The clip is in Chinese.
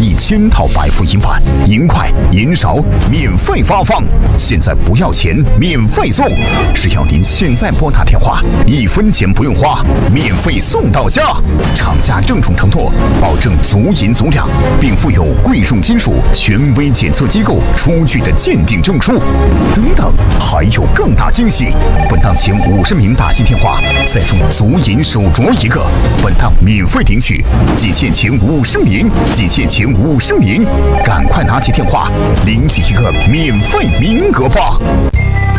1000套白福银碗，银块、银勺免费发放，现在不要钱，免费送，只要您现在拨打电话，1分钱不用花，免费送到家。厂家郑重承诺，保证足银足量，并附有贵重金属权威检测机构出具的鉴定证书。等等，还有更大惊喜！本档前50名打进电话，再送足银手镯1个。本档免费领取，仅限前50名，仅限前50名，赶快拿起电话领取1个免费名额吧！